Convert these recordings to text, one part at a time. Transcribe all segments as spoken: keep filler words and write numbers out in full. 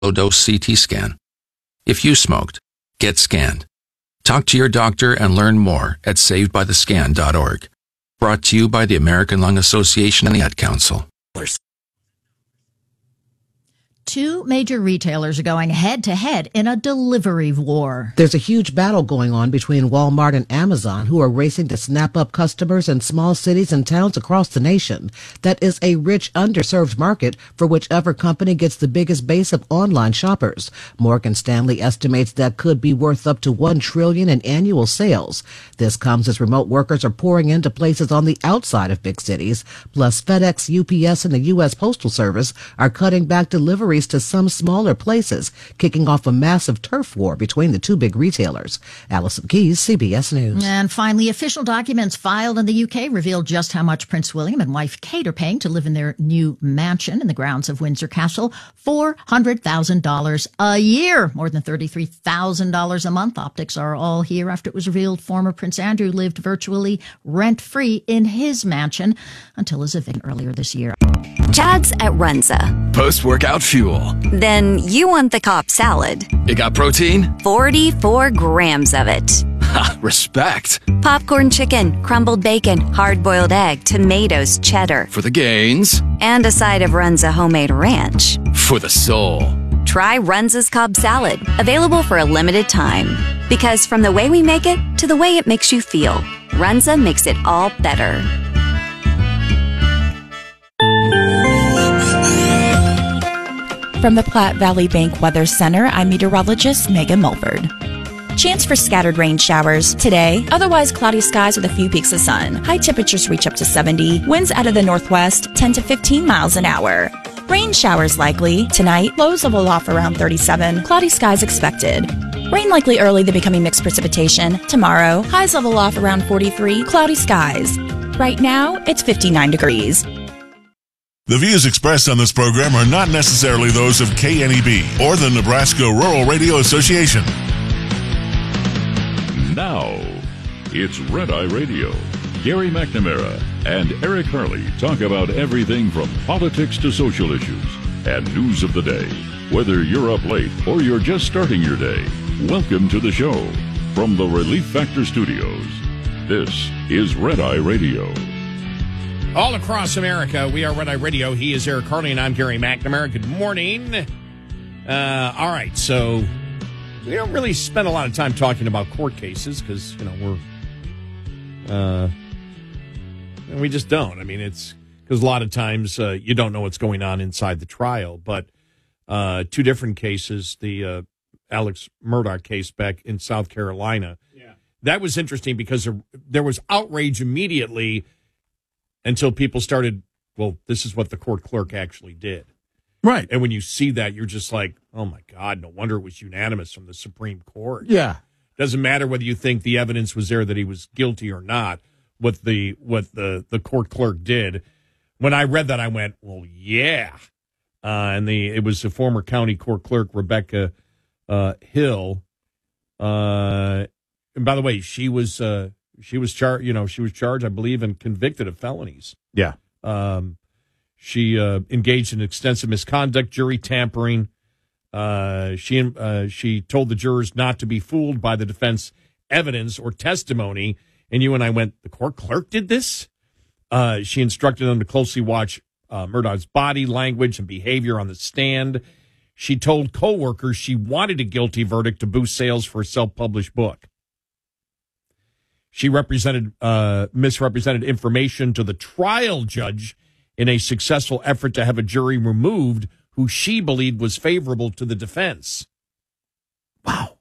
low-dose C T scan. If you smoked, get scanned. Talk to your doctor and learn more at saved by the scan dot org. Brought to you by the American Lung Association and the Ad Council. Two major retailers are going head-to-head in a delivery war. There's a huge battle going on between Walmart and Amazon, who are racing to snap up customers in small cities and towns across the nation. That is a rich, underserved market for whichever company gets the biggest base of online shoppers. Morgan Stanley estimates that could be worth up to one trillion dollars in annual sales. This comes as remote workers are pouring into places on the outside of big cities. Plus, FedEx, U P S, and the U S Postal Service are cutting back deliveries to some smaller places, kicking off a massive turf war between the two big retailers. Allison Keyes, C B S News. And finally, official documents filed in the U K revealed just how much Prince William and wife Kate are paying to live in their new mansion in the grounds of Windsor Castle. four hundred thousand dollars a year, more than thirty-three thousand dollars a month. Optics are all here after it was revealed former Prince Andrew lived virtually rent-free in his mansion until his eviction earlier this year. Chad's at Runza. Post-workout fuel. Then you want the Cobb salad. It got protein? forty-four grams of it. Ha, respect. Popcorn chicken, crumbled bacon, hard-boiled egg, tomatoes, cheddar. For the gains. And a side of Runza homemade ranch. For the soul. Try Runza's Cobb salad, available for a limited time. Because from the way we make it to the way it makes you feel, Runza makes it all better. From the Platte Valley Bank Weather Center, I'm meteorologist Megan Mulford. Chance for scattered rain showers today. Otherwise cloudy skies with a few peaks of sun. High temperatures reach up to seventy. Winds out of the northwest, ten to fifteen miles an hour. Rain showers likely. Tonight, lows level off around thirty-seven. Cloudy skies expected. Rain likely early, then becoming mixed precipitation. Tomorrow, highs level off around forty-three. Cloudy skies. Right now, it's fifty-nine degrees. The views expressed on this program are not necessarily those of K N E B or the Nebraska Rural Radio Association. Now, it's Red Eye Radio. Gary McNamara and Eric Harley talk about everything from politics to social issues and news of the day. Whether you're up late or you're just starting your day, welcome to the show. From the Relief Factor Studios, this is Red Eye Radio. All across America, we are Red Eye Radio. He is Eric Harley, and I'm Gary McNamara. Good morning. Uh, all right, so we don't really spend a lot of time talking about court cases because, you know, we're, uh, we just don't. I mean, it's because a lot of times uh, you don't know what's going on inside the trial. But uh, two different cases, the uh, Alex Murdaugh case back in South Carolina, yeah. That was interesting because there, there was outrage immediately until people started, well, this is what the court clerk actually did. Right. And when you see that, you're just like, oh, my God, no wonder it was unanimous from the Supreme Court. Yeah. Doesn't matter whether you think the evidence was there that he was guilty or not, what the what the, the court clerk did. When I read that, I went, well, yeah. Uh, and the it was the former county court clerk, Rebecca uh, Hill. Uh, and by the way, she was... Uh, She was charged, you know, she was charged, I believe, and convicted of felonies. Yeah. Um, she uh, engaged in extensive misconduct, jury tampering. Uh, she uh, she told the jurors not to be fooled by the defense evidence or testimony. And you and I went, the court clerk did this? Uh, she instructed them to closely watch uh, Murdaugh's body language and behavior on the stand. She told coworkers she wanted a guilty verdict to boost sales for a self-published book. She represented uh, misrepresented information to the trial judge in a successful effort to have a jury removed who she believed was favorable to the defense. Wow.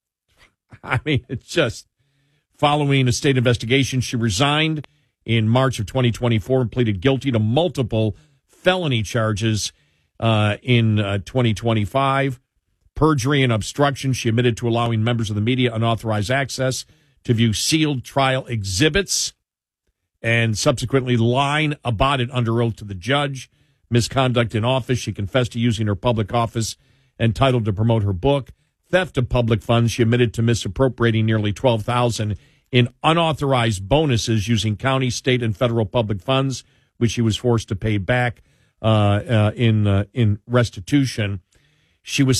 I mean, it's just following a state investigation, she resigned in March of twenty twenty-four and pleaded guilty to multiple felony charges uh, in uh, twenty twenty-five. Perjury and obstruction. She admitted to allowing members of the media unauthorized access to view sealed trial exhibits and subsequently lying about it under oath to the judge. Misconduct in office. She confessed to using her public office and title to promote her book. Theft of public funds. She admitted to misappropriating nearly twelve thousand dollars in unauthorized bonuses using county, state, and federal public funds, which she was forced to pay back uh, uh, in uh, in restitution. she was